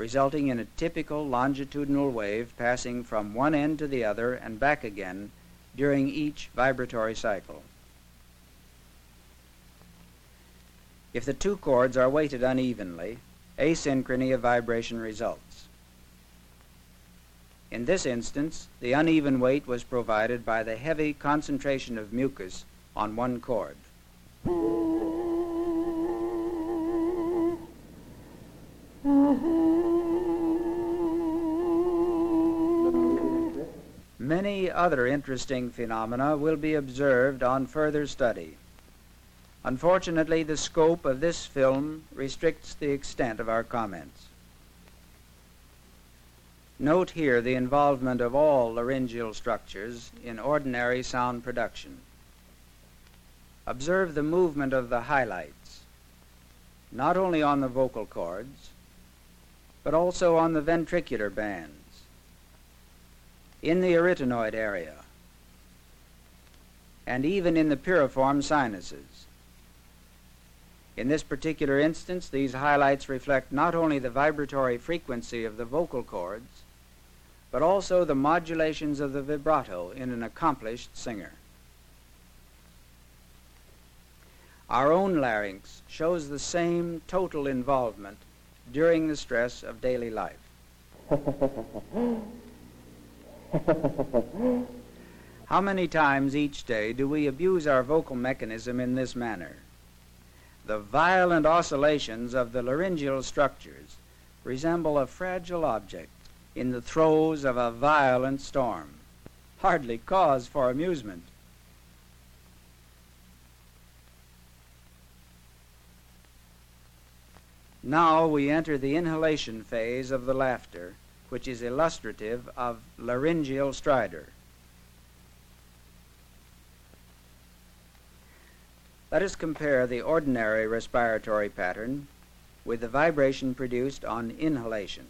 resulting in a typical longitudinal wave passing from one end to the other and back again during each vibratory cycle. If the two chords are weighted unevenly, asynchrony of vibration results. In this instance, the uneven weight was provided by the heavy concentration of mucus on one chord. Many other interesting phenomena will be observed on further study. Unfortunately, the scope of this film restricts the extent of our comments. Note here the involvement of all laryngeal structures in ordinary sound production. Observe the movement of the highlights, not only on the vocal cords, but also on the ventricular bands, in the arytenoid area, and even in the piriform sinuses. In this particular instance, these highlights reflect not only the vibratory frequency of the vocal cords, but also the modulations of the vibrato in an accomplished singer. Our own larynx shows the same total involvement during the stress of daily life. How many times each day do we abuse our vocal mechanism in this manner? The violent oscillations of the laryngeal structures resemble a fragile object in the throes of a violent storm. Hardly cause for amusement. Now we enter the inhalation phase of the laughter, which is illustrative of laryngeal stridor. Let us compare the ordinary respiratory pattern with the vibration produced on inhalation.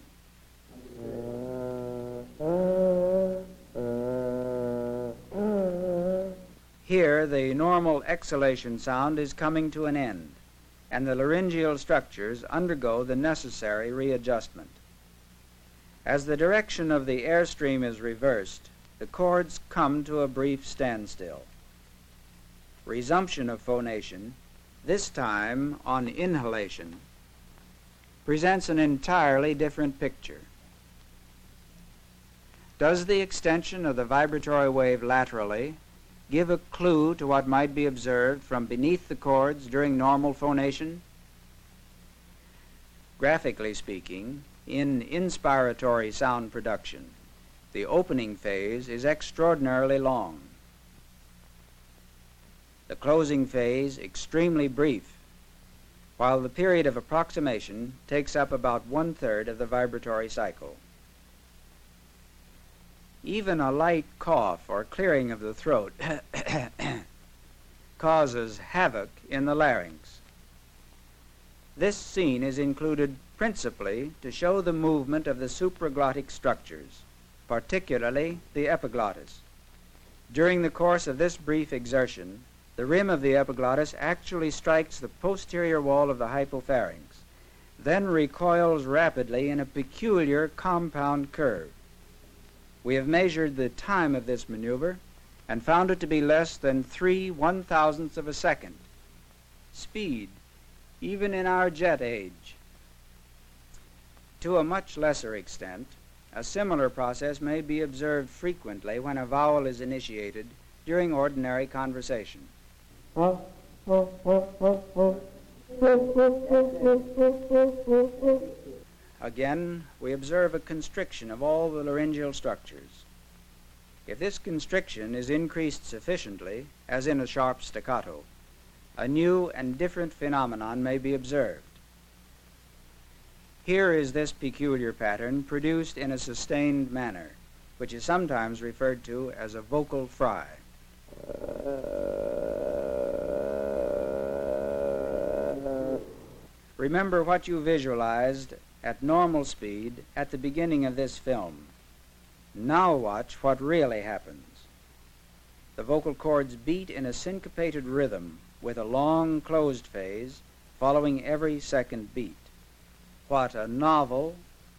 Here, the normal exhalation sound is coming to an end, and the laryngeal structures undergo the necessary readjustment. As the direction of the airstream is reversed, the chords come to a brief standstill. Resumption of phonation, this time on inhalation, presents an entirely different picture. Does the extension of the vibratory wave laterally give a clue to what might be observed from beneath the chords during normal phonation? Graphically speaking, in inspiratory sound production, the opening phase is extraordinarily long, the closing phase extremely brief, while the period of approximation takes up about 1/3 of the vibratory cycle. Even a light cough or clearing of the throat causes havoc in the larynx. This scene is included principally to show the movement of the supraglottic structures, particularly the epiglottis. During the course of this brief exertion, the rim of the epiglottis actually strikes the posterior wall of the hypopharynx, then recoils rapidly in a peculiar compound curve. We have measured the time of this maneuver and found it to be less than 3/1000ths of a second. Speed, even in our jet age. To a much lesser extent, a similar process may be observed frequently when a vowel is initiated during ordinary conversation. Again, we observe a constriction of all the laryngeal structures. If this constriction is increased sufficiently, as in a sharp staccato, a new and different phenomenon may be observed. Here is this peculiar pattern produced in a sustained manner, which is sometimes referred to as a vocal fry. Remember what you visualized at normal speed at the beginning of this film. Now watch what really happens. The vocal cords beat in a syncopated rhythm with a long closed phase following every second beat. What a novel